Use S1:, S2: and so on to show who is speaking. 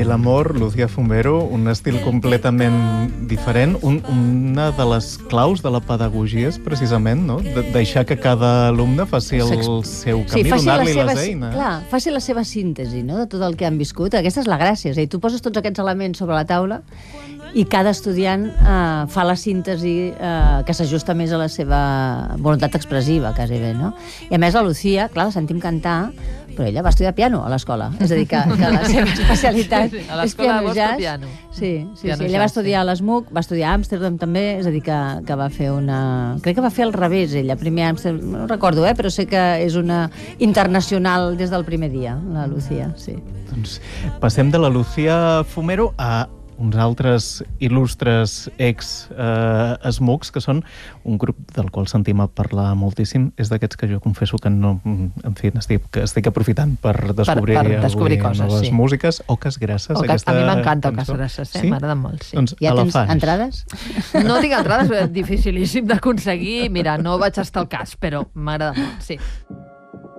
S1: Del Amor, Lucía Fumero, un estil completament diferent. Una de les claus de la pedagogia és precisament, no?, deixar que cada alumne faci el seu camí, donar-li les eines.
S2: Clar, faci la seva síntesi, no?, de tot el que han viscut. Aquesta és la gràcia, és a dir, tu poses tots aquests elements sobre la taula i cada estudiant fa la síntesi que s'ajusta més a la seva voluntat expressiva, quasi bé, no? I a més la Lucía, clar, la sentim cantar, però ella va estudiar piano a l'escola, és a dir, que la seva especialitat és piano jazz. Sí, ella va estudiar a l'ESMUC, va estudiar a Amsterdam també, és a dir, que va fer una... Crec que va fer al revés, ella, primer a Amsterdam, no recordo, però sé que és una internacional des del primer dia, la Lucía, sí.
S1: Doncs passem de la Lucía Fumero a uns altres il·lustres ex-SMUCs, que són un grup del qual sentim a parlar moltíssim. És d'aquests que jo confesso que no... En fi, estic aprofitant per descobrir
S3: coses,
S1: noves músiques. Oques Grasses.
S3: A mi m'encanta Oques Grasses, m'agrada molt.
S1: Doncs
S2: ja tens entrades?
S3: No tinc entrades, dificilíssim d'aconseguir. Mira, no vaig estar al cas, però m'agrada molt, sí.